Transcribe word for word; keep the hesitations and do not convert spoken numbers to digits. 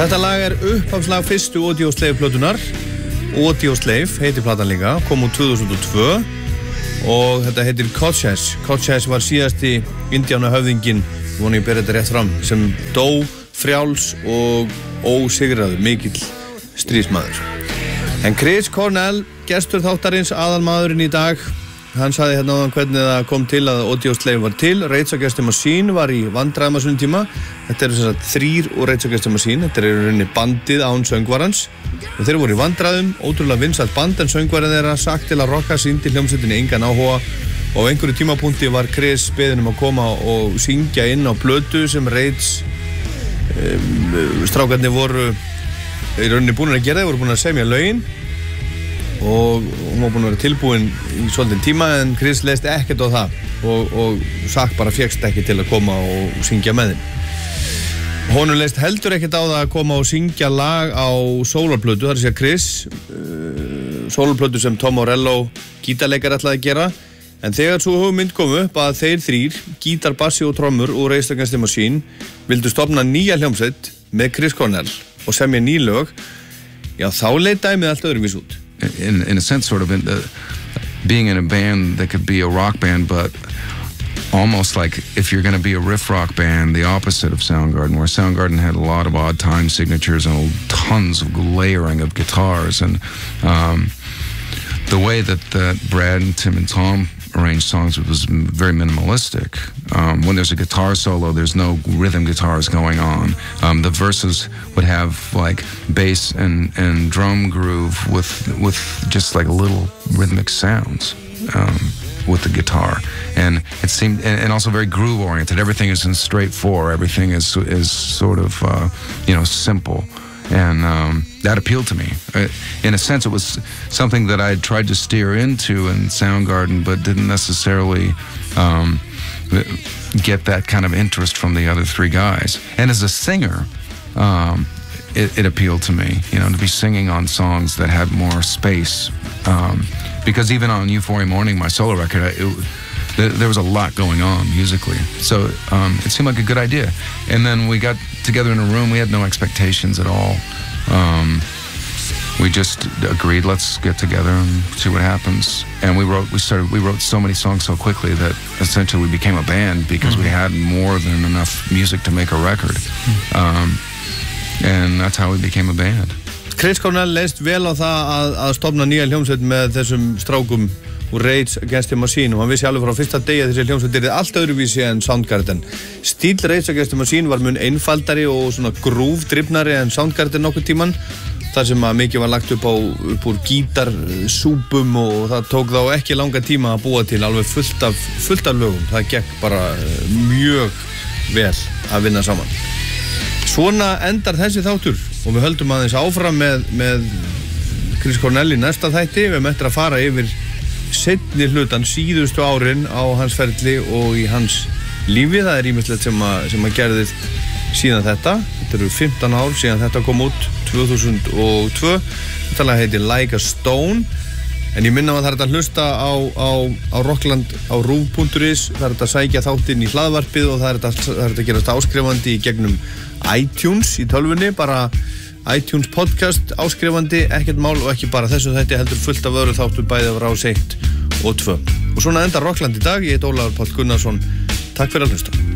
Þetta lag er upphafslag fyrstu Audioslave plötunar. Audioslave heitir platan líka, kom úr tvö þúsund og tvö og þetta heitir Cochise. Cochise var síðasti indíánahöfðinginn, vona ég ber þetta rétt fram, sem dó frjáls og ósigraður, mikill stríðsmaður. En Chris Cornell, gestur þáttarins, aðalmaðurinn í dag, hann sagði hérna áðan hvernig það kom til að Audioslave var til. Rage Against the Machine var í vandræðum á svona tíma. Þetta eru sem sagt þrír úr Rage Against the Machine. Þetta eru rauninni bandið án söngvarans. Og þeir voru í vandræðum, ótrúlega vinsælt band, en söngvarinn þeirra sagt til að rocka, sýndi hljómsveitinni engan áhuga. Og á einhverju tímapunkti var Chris beðinn um að koma og syngja inn á plötu sem Rage um, strákarnir voru í rauninni búin að gera, þeir voru búin að semja lögin og hún var búin að vera tilbúin í svolítinn tíma, en Chris leist ekkert á það og, og Zack bara fékkst ekki til að koma og syngja með þeim. Honum leist heldur ekkert á það að koma og syngja lag á sólarplötu, það er að segja Chris uh, sólarplötu sem Tom Morello gítarleikar ætlaði að gera, en þegar svo hugmynd kom upp að þeir þrír, gítar, bassi og trommur úr Rage Against the Machine, vildu stofna nýja hljómsveit með Chris Cornell og semja ný lög, já þá leit dæmið allt öðruvís út. In, in a sense, sort of in the, being in a band that could be a rock band, but almost like if you're going to be a riff rock band, the opposite of Soundgarden, where Soundgarden had a lot of odd time signatures and tons of layering of guitars, and um, the way that, that Brad and Tim and Tom arranged songs was very minimalistic. Um, when there's a guitar solo, there's no rhythm guitars going on. Um, the verses would have like bass and, and drum groove with with just like little rhythmic sounds um, with the guitar, and it seemed and, and also very groove oriented. Everything is in straight four. Everything is is sort of uh, you know simple. And um, that appealed to me. Uh, in a sense, it was something that I had tried to steer into in Soundgarden, but didn't necessarily um, get that kind of interest from the other three guys. And as a singer, um, it, it appealed to me, you know, to be singing on songs that had more space. Um, because even on Euphoria Morning, my solo record, it, there was a lot going on musically, so um, it seemed like a good idea. And then we got together in a room. We had no expectations at all. Um, we just agreed, let's get together and see what happens. And we wrote, we started, we wrote so many songs so quickly that essentially we became a band because mm-hmm. we had more than enough music to make a record. Mm-hmm. um, and that's how we became a band. Chris Cornell leist vel á það að, að stofna nýja hljómsveit með þessum strákum úr Rage Against the Machine, og hann vissi alveg frá fyrsta degi að þessi hljómsveit yrði allt öðruvísi en Soundgarden. Stíl Rage Against the Machine var mun einfaldari og svona grúfdrifnari en Soundgarden nokkuð tíman, þar sem að mikið var lagt upp, á, upp úr gítarsúpum og það tók þá ekki langa tíma að búa til alveg fullt af, fullt af lögum. Það gekk bara mjög vel að vinna saman. Svona endar þessi þáttur og við höldum aðeins áfram með, með Chris Cornell í næsta þætti. Við möttum að fara yfir seinni hlutan, síðustu árin á hans ferli og í hans lífi. Það er ýmislegt sem að, sem að gerðið síðan þetta. Þetta eru fimmtán ár síðan þetta kom út, tvö þúsund og tvö. Þetta lag heitir Like a Stone. En ég minna að það er að hlusta á, á, á Rockland á ruv punktur is. Það er að sækja þáttinn í hlaðvarpið og það er að, það er að gerast áskrifandi í gegnum iTunes í tölvunni. Bara iTunes podcast áskrifandi, ekkert mál, og ekki bara þessu þætti, heldur fullt af öðru þáttur bæði af Rás eitt og tvö. Og svona endar Rockland í dag. Ég heit Ólafur Páll Gunnarsson. Takk fyrir að hlusta.